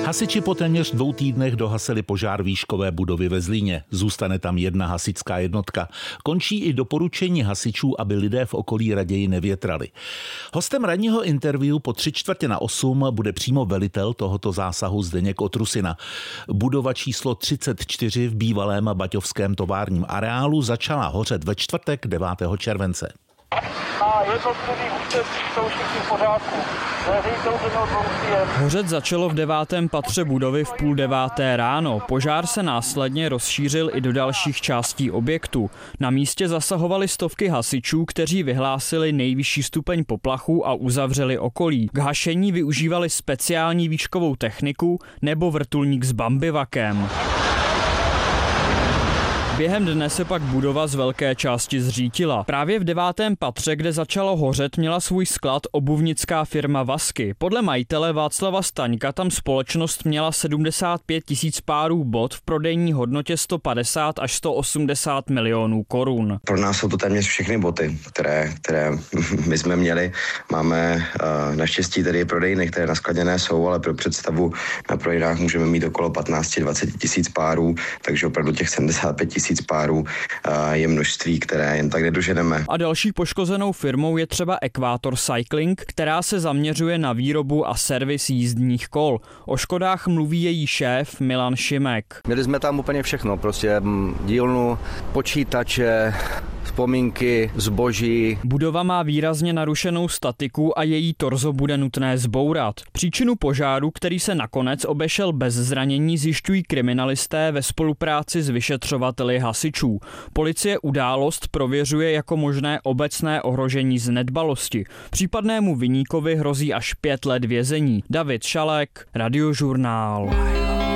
Hasiči po téměř 2 týdnech dohasili požár výškové budovy ve Zlíně. Zůstane tam jedna hasičská jednotka. Končí i doporučení hasičů, aby lidé v okolí raději nevětrali. Hostem ranního interview po 7:45 bude přímo velitel tohoto zásahu Zdeněk Otrusina. Budova číslo 34 v bývalém baťovském továrním areálu začala hořet ve čtvrtek 9. července. A jednotlivý úsecích jsou všichni v pořádku. Hořet začalo v 9. patře budovy v 8:30 ráno. Požár se následně rozšířil i do dalších částí objektu. Na místě zasahovali stovky hasičů, kteří vyhlásili nejvyšší stupeň poplachu a uzavřeli okolí. K hašení využívali speciální výškovou techniku nebo vrtulník s bambivakem. Během dne se pak budova z velké části zřítila. Právě v 9. patře, kde začalo hořet, měla svůj sklad obuvnická firma Vasky. Podle majitele Václava Staňka tam společnost měla 75 000 párů bot v prodejní hodnotě 150 až 180 milionů korun. Pro nás jsou to téměř všechny boty, které my jsme měli. Máme naštěstí tedy prodejny, které naskladěné jsou, ale pro představu na prodejnách můžeme mít okolo 15-20 tisíc párů, takže opravdu těch 75 000 párů je množství, které jen tak nedoženeme. A další poškozenou firmou je třeba Equator Cycling, která se zaměřuje na výrobu a servis jízdních kol. O škodách mluví její šéf Milan Šimek. Měli jsme tam úplně všechno, prostě dílnu, počítače, vzpomínky, zboží. Budova má výrazně narušenou statiku a její torzo bude nutné zbourat. Příčinu požáru, který se nakonec obešel bez zranění, zjišťují kriminalisté ve spolupráci s vyšetřovateli hasičů. Policie událost prověřuje jako možné obecné ohrožení z nedbalosti. Případnému viníkovi hrozí až 5 let vězení. David Šalek, Radiožurnál.